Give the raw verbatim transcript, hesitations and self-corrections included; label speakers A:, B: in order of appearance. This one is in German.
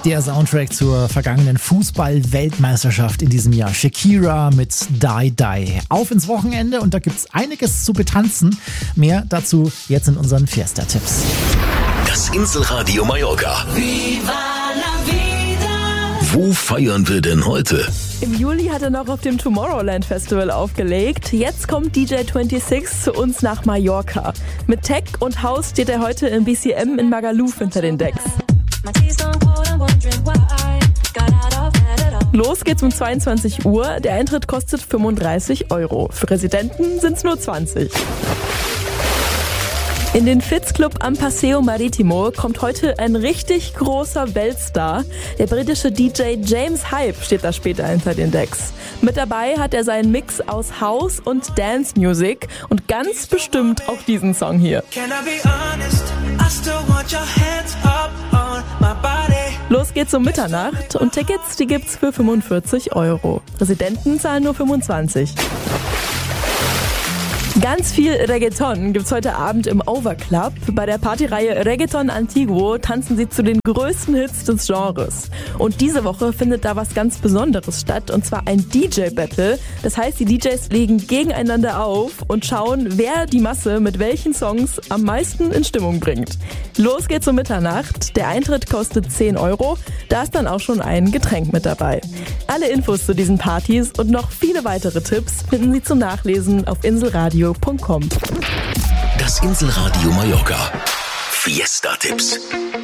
A: Der Soundtrack zur vergangenen Fußball-Weltmeisterschaft in diesem Jahr. Shakira mit Die Die. Auf ins Wochenende und da gibt's einiges zu betanzen. Mehr dazu jetzt in unseren Fiesta-Tipps.
B: Das Inselradio Mallorca.
C: Viva la vida.
B: Wo feiern wir denn heute?
D: Im Juli hat er noch auf dem Tomorrowland Festival aufgelegt. Jetzt kommt D J sechsundzwanzig zu uns nach Mallorca. Mit Tech und House steht er heute im B C M in Magaluf hinter den Decks. Los geht's um zweiundzwanzig Uhr. Der Eintritt kostet fünfunddreißig Euro. Für Residenten sind's nur zwanzig. In den Fitz Club am Paseo Maritimo kommt heute ein richtig großer Weltstar. Der britische D J James Hype steht da später hinter den Decks. Mit dabei hat er seinen Mix aus House und Dance Music und ganz bestimmt auch diesen Song hier. Los geht's um Mitternacht und Tickets, die gibt's für fünfundvierzig Euro. Residenten zahlen nur fünfundzwanzig. Ganz viel Reggaeton gibt's heute Abend im Overclub. Bei der Partyreihe Reggaeton Antiguo tanzen sie zu den größten Hits des Genres. Und diese Woche findet da was ganz Besonderes statt, und zwar ein D J-Battle. Das heißt, die D Js legen gegeneinander auf und schauen, wer die Masse mit welchen Songs am meisten in Stimmung bringt. Los geht's um Mitternacht. Der Eintritt kostet zehn Euro. Da ist dann auch schon ein Getränk mit dabei. Alle Infos zu diesen Partys und noch viele weitere Tipps finden Sie zum Nachlesen auf inselradio punkt com.
B: Das Inselradio Mallorca. Fiesta-Tipps.